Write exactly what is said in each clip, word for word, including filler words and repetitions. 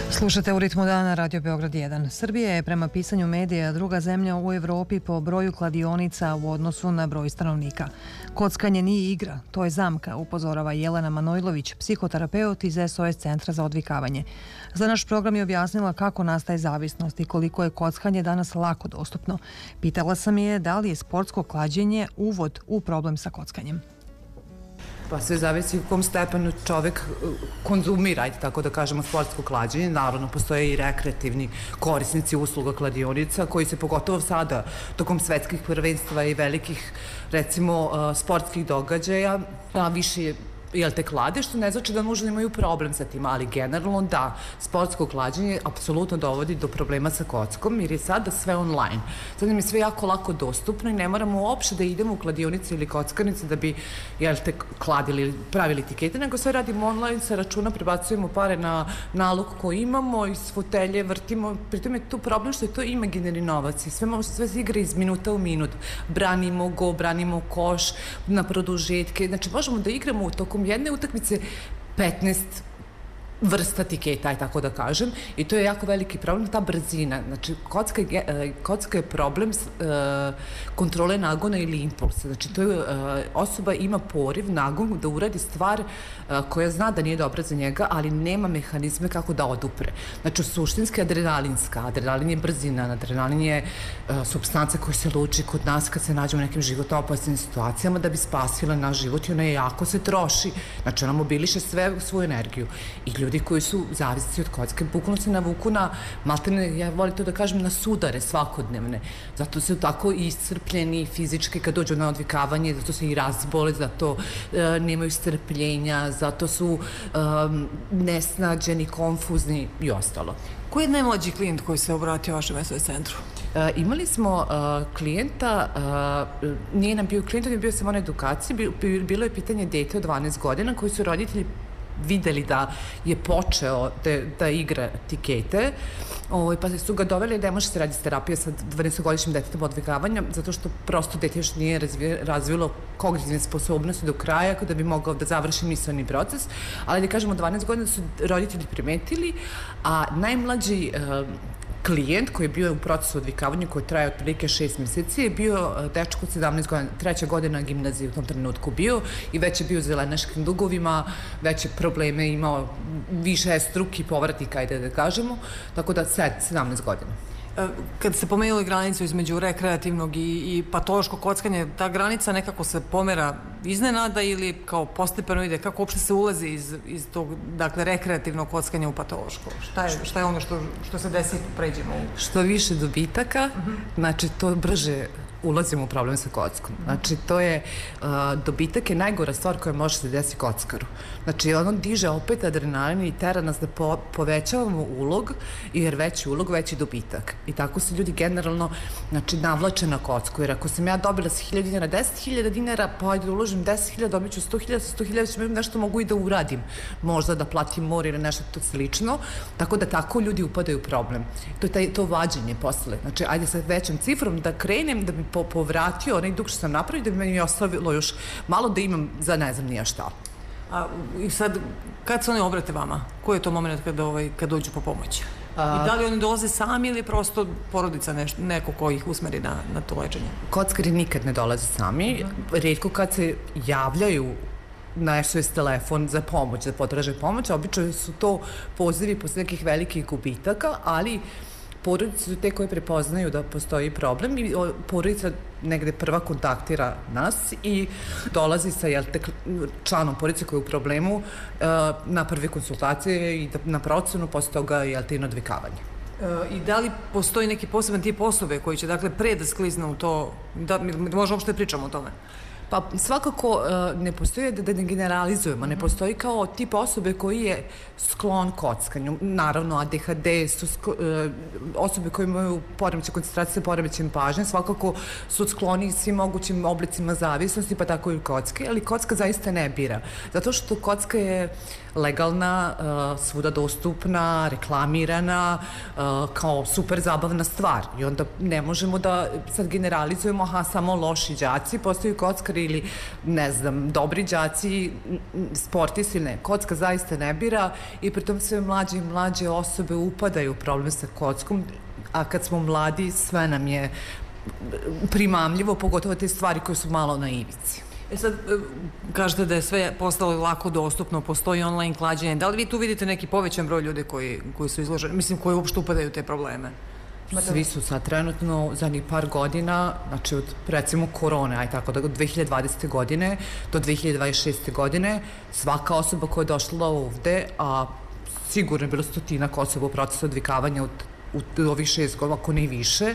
Slušate U ritmu dana, Radio Beograd jedan. Srbija je prema pisanju medija druga zemlja u Evropi po broju kladionica u odnosu na broj stanovnika. Kockanje nije igra, to je zamka, upozorava Jelena Manojlović, psihoterapeut iz S O S centra za odvikavanje. Za naš program je objasnila kako nastaje zavisnost i koliko je kockanje danas lako dostupno. Pitala sam je da li je sportsko klađenje uvod u problem sa kockanjem. Pa sve zavisi u kom stepenu čovek konzumira, ajde tako da kažemo, sportsko klađenje. Naravno, postoje i rekreativni korisnici usluga kladionica koji se pogotovo sada tokom svetskih prvenstva i velikih, recimo, sportskih događaja, a više jel te klade, što ne znači da nužno imaju problem sa tim, ali generalno da, sportsko klađenje apsolutno dovodi do problema sa kockom, jer je sada sve online. Sad nam je sve jako lako dostupno i ne moramo uopšte da idemo u kladionice ili kockarnice da bi, jel te, kladili ili pravili etikete, nego sve radimo online, sa računa prebacujemo pare na nalog koji imamo, iz fotelje vrtimo, pritom je tu problem što je to imaginarni novac i sve, sve se igra iz minuta u minut. Branimo go, branimo koš na produžetke, znači možemo da igramo u toku jedne utakmice petnaest vrsta tiketa, aj tako da kažem, i to je jako veliki problem, ta brzina. Znači, kocka je, kocka je problem uh, kontrole nagona ili impulsa. Znači, to je, uh, osoba ima poriv, nagon da uradi stvar uh, koja zna da nije dobra za njega, ali nema mehanizme kako da odupre. Znači, suštinski adrenalinska. Adrenalin je brzina, adrenalin je uh, supstanca koja se luči kod nas kad se nađemo u nekim životno opasnim situacijama da bi spasila naš život i ona je jako se troši. Znači, ona mobiliše sve svoju energiju. I ljudi ljudi koji su zavisni od kocke, bukvalno se navuku na, maltene, ja volim to da kažem, na sudare svakodnevne. Zato su tako iscrpljeni fizički kad dođu na odvikavanje, zato se i razbole, zato e, nemaju strpljenja, zato su e, nesnađeni, konfuzni i ostalo. Ko je najmlađi klijent koji se obratio vašem S O S centru? E, imali smo uh, klijenta, uh, nije nam bio klijent, on je bio samo na edukaciji, bilo je pitanje dete od dvanaest godina koji su roditelji videli da je počeo da, da igra tikete, o, pa su ga doveli da ne može se raditi terapija sa dvanaestogodišnjim detetom odvikavanja, zato što prosto dete još nije razvije, razvilo kognitivne sposobnosti do kraja da bi mogao da završi misleni proces, ali da kažemo dvanaest godina su roditelji primetili, a najmlađi uh, klijent koji je bio u procesu odvikavanja koji traje otprilike šest meseci je bio dečko od sedamnaest godina, treća godina gimnazije u tom trenutku bio i već je bio u zelenaškim dugovima, već je probleme imao više struki povratnika, ajde da kažemo, tako da sedamnaest godina. Kad ste pomenuli granicu između rekreativnog i, i patološkog kockanja, ta granica nekako se pomera iznenada ili kao postepeno ide? Kako uopšte se ulazi iz, iz tog, dakle, rekreativnog kockanja u patološko? Šta je, šta je ono što, što se desi pređemo u... Što više dobitaka, uh-huh. znači to brže ulazimo u problem sa kockom. Znači, to je, uh, dobitak je najgora stvar koja može se desi kockaru. Znači, ono diže opet adrenalin i tera nas da po, povećavamo ulog, jer veći ulog, veći dobitak. I tako se ljudi generalno, znači, navlače na kocku. Jer ako sam ja dobila sa hiljada dinara deset hiljada dinara, pa ajde da uložim deset hiljada, dobit ću sto hiljada, sa sto hiljada nešto mogu i da uradim. Možda da platim mor ili nešto to slično. Tako da tako ljudi upadaju u problem. To je taj, to vađenje posle. Znači, ajde sa većom cifrom da krenem, da bi Po, povratio onaj dug što sam napravio, da bi mi ostavilo još malo da imam za ne znam nija šta. A, i sad, kad se oni obrate vama? Koji je to moment kada, ovaj, kad dođu po pomoć? I da li oni dolaze sami ili prosto porodica neš, neko ko ih usmeri na, na to lečenje? Kockari nikad ne dolaze sami. Uh-huh. Rijetko kad se javljaju na S O S telefon za pomoć, da potraže pomoć, obično su to pozivi posle nekih velikih gubitaka, ali porodice su te koje prepoznaju da postoji problem i porodica negde prva kontaktira nas i dolazi sa jel, te, članom porodice koji je u problemu uh, na prve konsultacije i na procenu, posle toga jel, te, i na odvikavanje. E, I da li postoji neki poseban tip osobe koji će, dakle, pre da sklizne u to, da možemo uopšte pričamo o tome? Pa svakako uh, ne postoji, da, da ne generalizujemo, ne postoji kao tip osobe koji je sklon kockanju. Naravno, A D H D su sklo, uh, osobe koje imaju poremećaj koncentracije, poremećaj pažnje, svakako su skloni svim mogućim oblicima zavisnosti, pa tako i kocke, ali kocka zaista ne bira. Zato što kocka je legalna, uh, svuda dostupna, reklamirana, uh, kao super zabavna stvar. I onda ne možemo da sad generalizujemo, aha, samo loši đaci postaju kockari majstori ili, ne znam, dobri đaci, sportisti, ne. Kocka zaista ne bira i pritom sve mlađe i mlađe osobe upadaju u problem sa kockom, a kad smo mladi sve nam je primamljivo, pogotovo te stvari koje su malo na ivici. E sad, kažete da je sve postalo lako dostupno, postoji online klađenje. Da li vi tu vidite neki povećan broj ljudi koji, koji su izloženi, mislim, koji uopšte upadaju u te probleme? Svi su sad trenutno, zadnjih par godina, znači od recimo korone, aj tako da od dve hiljade dvadesete. godine do dve hiljade dvadeset šeste. godine, svaka osoba koja je došla ovde, a sigurno je bilo stotinak osoba u procesu odvikavanja od u ovih šest godina, ako ne i više,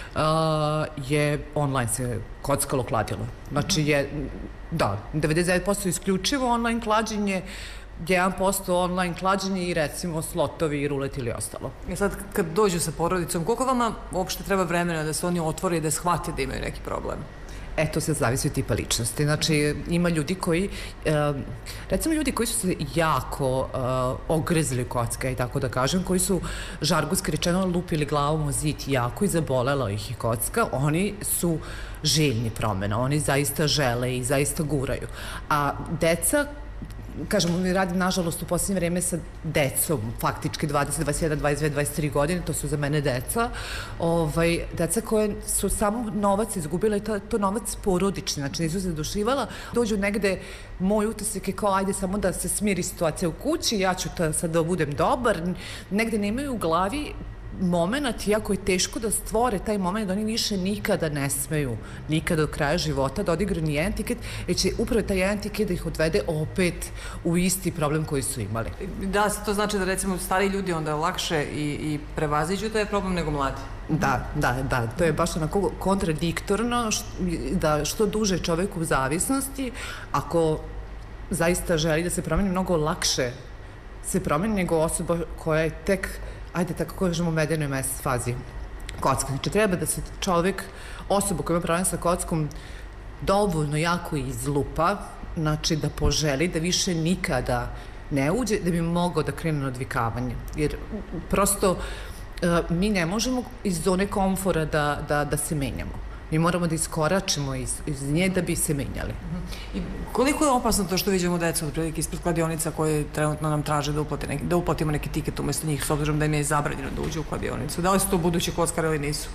je online se kockalo, kladilo. Znači je, da, devedeset devet posto isključivo online klađenje, jedan posto online klađenje i recimo slotovi i rulet ili ostalo. I sad kad dođu sa porodicom, koliko vama uopšte treba vremena da se oni otvore i da shvate da imaju neki problem? E, to se zavisi od tipa ličnosti. Znači, ima ljudi koji, recimo ljudi koji su se jako ogrezili kocka i tako da kažem, koji su žargonski rečeno lupili glavom o zid jako i zabolela ih je kocka, oni su željni promjena, oni zaista žele i zaista guraju. A deca, kažemo, mi radim nažalost u posljednje vreme sa decom, faktički dvadeset, dvadeset jedan, dvadeset dve, dvadeset tri godine, to su za mene deca, deca koje su samo novac izgubile, to novac porodični, znači nisu se došivala, dođu negde, moj utisak je kao ajde samo da se smiri situacija u kući, ja ću sad da budem dobar, negde nemaju u glavi moment, iako je teško da stvore taj moment da oni više nikada ne smeju, nikada do kraja života da odigraju ni jedan tiket, jer će upravo taj jedan tiket da ih odvede opet u isti problem koji su imali. Da, to znači da recimo stari ljudi onda lakše i prevaziđu taj problem nego mladi? Da, da, da, to je baš onako kontradiktorno, da što duže čovek u zavisnosti, ako zaista želi da se promeni, mnogo lakše se promeni nego osoba koja je tek, ajde tako kažemo, u medenoj mesec fazi kocka. Znači, treba da se čovek, osoba koja ima problem sa kockom, dovoljno jako izlupa, znači da poželi da više nikada ne uđe, da bi mogao da krene na odvikavanje. Jer prosto mi ne možemo iz zone komfora da se menjamo. Mi moramo da iskoračimo iz nje da bi se menjali. I koliko je opasno to što vidimo decu otprilike ispred kladionica koje trenutno nam traže da uplatimo neki tiket umesto njih, s obzirom da im je zabranjeno da uđe u kladionicu? Da li su to budući kockari ili nisu?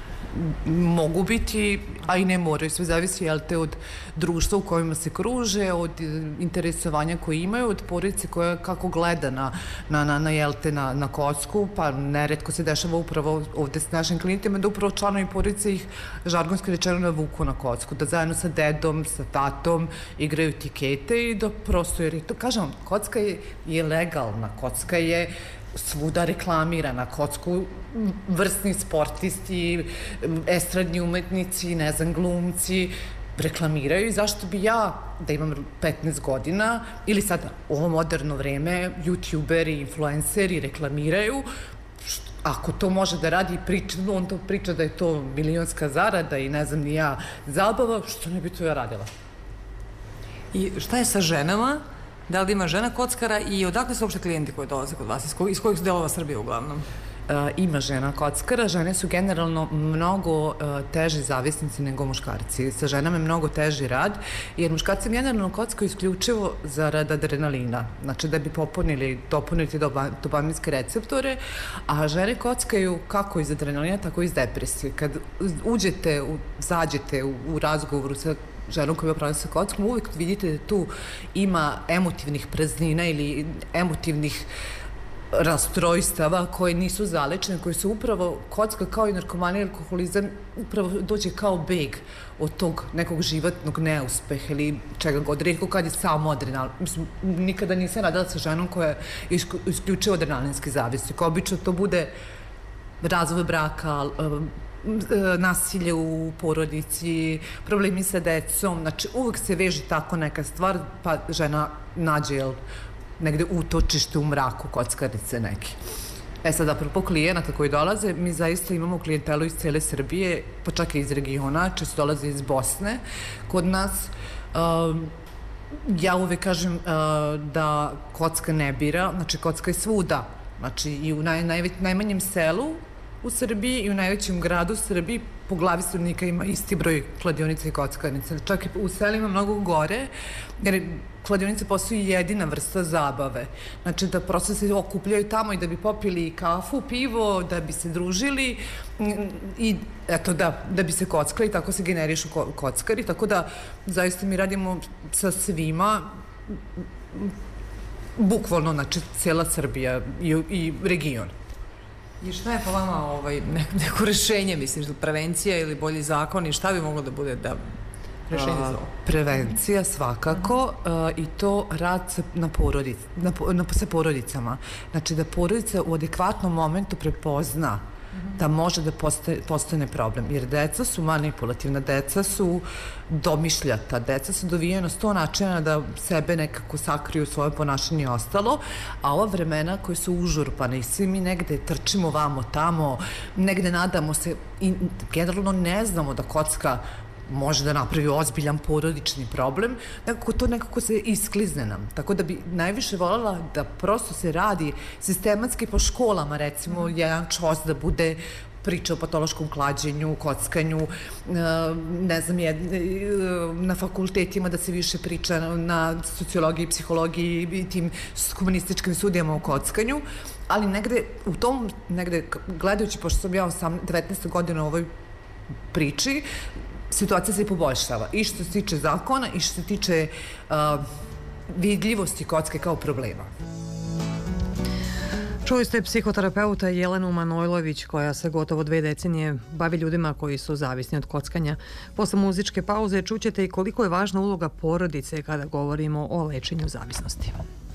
Mogu biti, a i ne moraju. Sve zavisi od društva u kojima se kruže, od interesovanja koje imaju, od porodice koja kako gleda na kocku, pa neretko se dešava upravo ovde s našim klijentima da upravo članovi porodice ih žargonski rečeno navuku na kocku, da zajedno sa dedom, sa tatom igraju tikete i da prosto, jer to, kažem vam, kocka je legalna, kocka je svuda reklamirana, kocku vrsni sportisti, estradni umetnici, ne znam, glumci reklamiraju i zašto bi ja, da imam petnaest godina, ili sad u ovo moderno vreme, youtuberi, influenceri reklamiraju, ako to može da radi i priča, on to priča da je to milionska zarada i ne znam ni ja zabava, što ne bi to ja radila? I šta je sa ženama? Da li ima žena kockara i odakle su uopšte klijenti koji dolaze kod vas? Iz kojih su delova Srbije uglavnom? Ima žena kockara. Žene su generalno mnogo teži zavisnici nego muškarci. Sa ženama je mnogo teži rad, jer muškarci generalno kockaju isključivo zarad adrenalina. Znači da bi popunili, dopuniti dopaminske receptore, a žene kockaju kako iz adrenalina, tako i iz depresije. Kad uđete, zađete u razgovoru sa ženom koja ima problem sa kockom, uvijek vidite da tu ima emotivnih praznina ili emotivnih rastrojstava koje nisu zalečene, koje su upravo, kocka kao i narkomanija i alkoholizam, upravo dođe kao beg od tog nekog životnog neuspeha ili čega god, rijetko kad je samo adrenalin. Mislim, nikada nisam radila sa ženom koja je isključivo adrenalinski zavisnik. Obično to bude razvoj braka, nasilje u porodici, problemi sa decom, znači uvijek se veže tako neka stvar, pa žena nađe negde utočište u mraku kockarice neke. E sad, apropo klijenata koji dolaze, mi zaista imamo klijentelu iz cele Srbije, pa čak i iz regiona, često dolaze iz Bosne kod nas. Ja uvek kažem da kocka ne bira, znači kocka je svuda, znači i u najmanjem selu u Srbiji i u najvećem gradu u Srbiji po glavi stanovnika ima isti broj kladionica i kockarnica. Čak i u selima mnogo gore, jer kladionice postaju jedina vrsta zabave. Znači da prosto se okupljaju tamo i da bi popili kafu, pivo, da bi se družili i eto da, da bi se kockali, tako se generišu kockari, tako da zaista mi radimo sa svima, bukvalno, znači cijela Srbija i, i region. I šta je po vama ovaj, neko rešenje, misliš, prevencija ili bolji zakon i šta bi moglo da bude da rešenje za ovo? Prevencija svakako uh, i to rad sa, na porodic, na, na, sa porodicama. Znači da porodica u adekvatnom momentu prepozna da može da postaje, postane problem. Jer deca su manipulativna, deca su domišljata, deca su dovijena na sto načina da sebe nekako sakriju svoje ponašanje i ostalo, a ova vremena koje su užurpane i svi mi negde trčimo vamo tamo, negde nadamo se i generalno ne znamo da kocka može da napravi ozbiljan porodični problem, nekako to nekako se isklizne nam. Tako da bi najviše voljela da prosto se radi sistematski po školama, recimo jedan čas da bude priča o patološkom klađenju, kockanju, ne znam, na fakultetima da se više priča na sociologiji, psihologiji i tim komunističkim studijama o kockanju, ali negde u tom, negde gledajući, pošto sam ja devetnaesta godina u ovoj priči, situacija se poboljšava i što se tiče zakona i što se tiče uh, vidljivosti kocke kao problema. Čuli ste psihoterapeuta Jelenu Manojlović koja se gotovo dve decenije bavi ljudima koji su zavisni od kockanja. Posle muzičke pauze čućete i koliko je važna uloga porodice kada govorimo o lečenju zavisnosti.